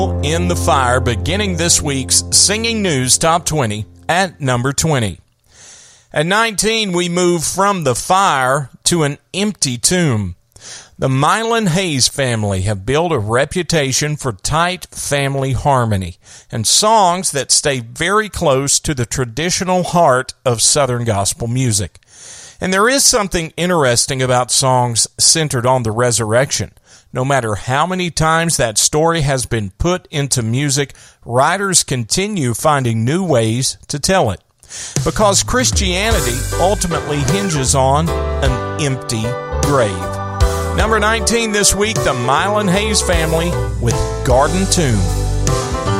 in the Fire, beginning this week's Singing News Top 20 at number 20. At 19, we move from the fire to an empty tomb. The Mylan Hayes family have built a reputation for tight family harmony and songs that stay very close to the traditional heart of Southern gospel music. And there is something interesting about songs centered on the resurrection. No matter how many times that story has been put into music, writers continue finding new ways to tell it. Because Christianity ultimately hinges on an empty grave. Number 19 this week, the Mylan Hayes family with Garden Tomb.